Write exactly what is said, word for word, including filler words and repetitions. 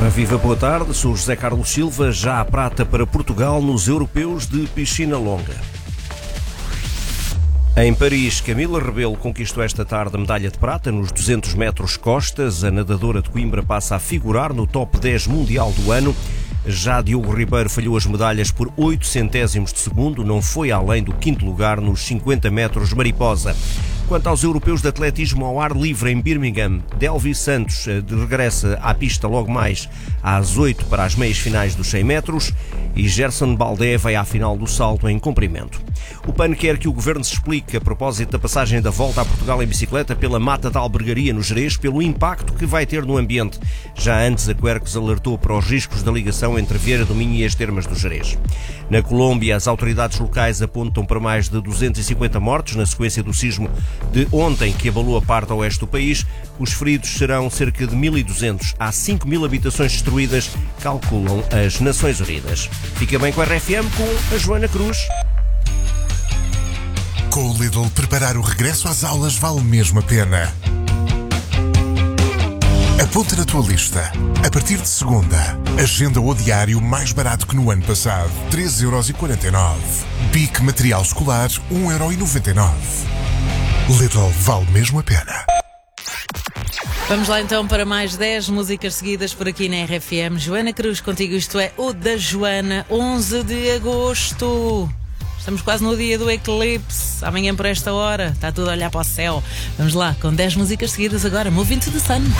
Ora, viva, boa tarde, sou José Carlos Silva, já à prata para Portugal nos europeus de piscina longa. Em Paris, Camila Rebelo conquistou esta tarde a medalha de prata nos duzentos metros costas. A nadadora de Coimbra passa a figurar no top dez mundial do ano. Já Diogo Ribeiro falhou as medalhas por oito centésimos de segundo, não foi além do quinto lugar nos cinquenta metros mariposa. Quanto aos europeus de atletismo ao ar livre em Birmingham, Delvi Santos regressa à pista logo mais às oito para as meias finais dos cem metros e Gerson Baldé vai à final do salto em comprimento. O PAN quer que o Governo se explique a propósito da passagem da volta a Portugal em bicicleta pela Mata da Albergaria no Gerês, pelo impacto que vai ter no ambiente. Já antes a Quercus alertou para os riscos da ligação entre Vieira do Minho e as Termas do Gerês. Na Colômbia, as autoridades locais apontam para mais de duzentos e cinquenta mortos na sequência do sismo de ontem que abalou a parte oeste do país. Os feridos serão cerca de mil e duzentos. Há cinco mil habitações destruídas, calculam as Nações Unidas. Fica bem com a R F M com a Joana Cruz. Com o Lidl, preparar o regresso às aulas vale mesmo a pena. Aponta na tua lista. A partir de segunda, agenda o diário mais barato que no ano passado, treze euros e quarenta e nove. Bic material escolar, um euro e noventa e nove. Lidl, vale mesmo a pena. Vamos lá então para mais dez músicas seguidas por aqui na R F M. Joana Cruz, contigo, isto é o da Joana, onze de agosto. Estamos quase no dia do eclipse. Amanhã por esta hora está tudo a olhar para o céu. Vamos lá, com dez músicas seguidas agora. Move into the Sun.